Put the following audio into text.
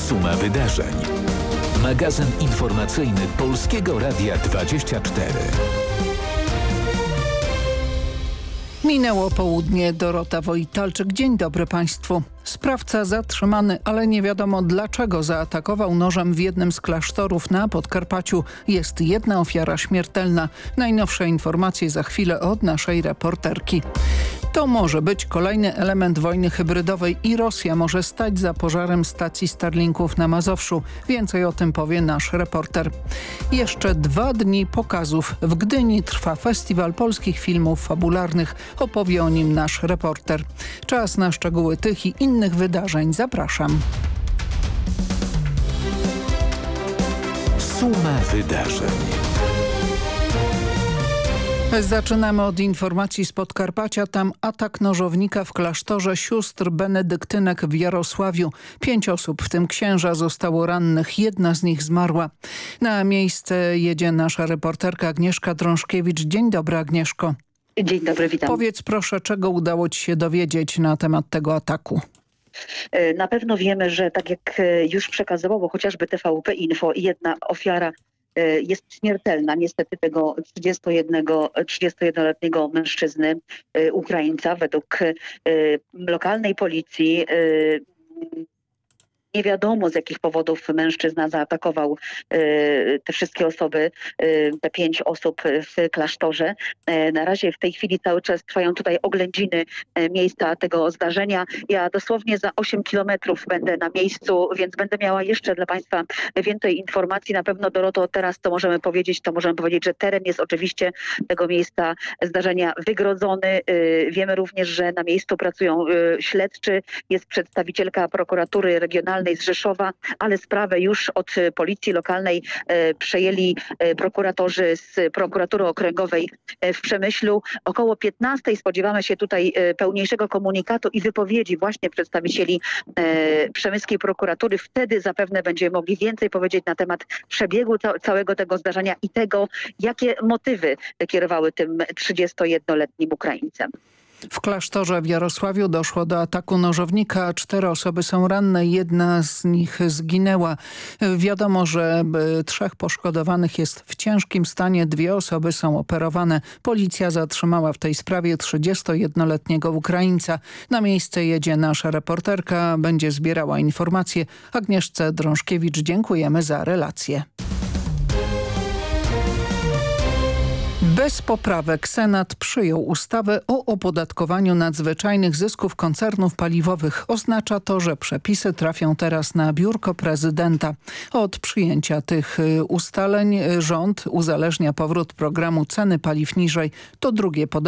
Suma wydarzeń. Magazyn informacyjny Polskiego Radia 24. Minęło południe. Dorota Wojtalczyk. Dzień dobry Państwu. Sprawca zatrzymany, ale nie wiadomo dlaczego zaatakował nożem w jednym z klasztorów na Podkarpaciu. Jest jedna ofiara śmiertelna. Najnowsze informacje za chwilę od naszej reporterki. To może być kolejny element wojny hybrydowej i Rosja może stać za pożarem stacji Starlinków na Mazowszu. Więcej o tym powie nasz reporter. Jeszcze 2 dni pokazów. W Gdyni trwa Festiwal Polskich Filmów Fabularnych. Opowie o nim nasz reporter. Czas na szczegóły tych i innych wydarzeń. Zapraszam. Suma wydarzeń. Zaczynamy od informacji z Podkarpacia. Tam atak nożownika w klasztorze sióstr benedyktynek w Jarosławiu. 5 osób, w tym księża, zostało rannych. Jedna z nich zmarła. Na miejsce jedzie nasza reporterka Agnieszka Drążkiewicz. Dzień dobry, Agnieszko. Dzień dobry, witam. Powiedz proszę, czego udało Ci się dowiedzieć na temat tego ataku? Na pewno wiemy, że tak jak już przekazywało chociażby TVP Info, jedna ofiara jest śmiertelna. Niestety tego 31-letniego mężczyzny, Ukraińca, według lokalnej policji nie wiadomo, z jakich powodów mężczyzna zaatakował te wszystkie osoby, te 5 osób w klasztorze. Na razie w tej chwili cały czas trwają tutaj oględziny miejsca tego zdarzenia. Ja dosłownie za 8 kilometrów będę na miejscu, więc będę miała jeszcze dla Państwa więcej informacji. Na pewno, Doroto, teraz to możemy powiedzieć, że teren jest oczywiście tego miejsca zdarzenia wygrodzony. Wiemy również, że na miejscu pracują śledczy, jest przedstawicielka prokuratury regionalnej z Rzeszowa, ale sprawę już od policji lokalnej przejęli prokuratorzy z prokuratury okręgowej w Przemyślu. Około 15 spodziewamy się tutaj pełniejszego komunikatu i wypowiedzi właśnie przedstawicieli przemyskiej prokuratury. Wtedy zapewne będziemy mogli więcej powiedzieć na temat przebiegu całego tego zdarzenia i tego, jakie motywy kierowały tym 31-letnim Ukraińcem. W klasztorze w Jarosławiu doszło do ataku nożownika. 4 osoby są ranne, jedna z nich zginęła. Wiadomo, że 3 poszkodowanych jest w ciężkim stanie, 2 osoby są operowane. Policja zatrzymała w tej sprawie 31-letniego Ukraińca. Na miejsce jedzie nasza reporterka, będzie zbierała informacje. Agnieszce Drążkiewicz dziękujemy za relację. Bez poprawek Senat przyjął ustawę o opodatkowaniu nadzwyczajnych zysków koncernów paliwowych. Oznacza to, że przepisy trafią teraz na biurko prezydenta. Od przyjęcia tych ustaleń rząd uzależnia powrót programu ceny paliw niżej. To drugie podejście